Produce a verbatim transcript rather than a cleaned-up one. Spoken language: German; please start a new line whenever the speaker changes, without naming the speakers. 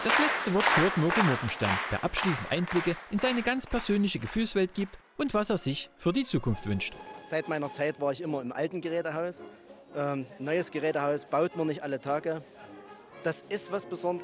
Das letzte Wort hört Mirko Morgenstern, der abschließend Einblicke in seine ganz persönliche Gefühlswelt gibt und was er sich für die Zukunft wünscht.
Seit meiner Zeit war ich immer im alten Gerätehaus. Ähm, neues Gerätehaus baut man nicht alle Tage. Das ist was Besonderes.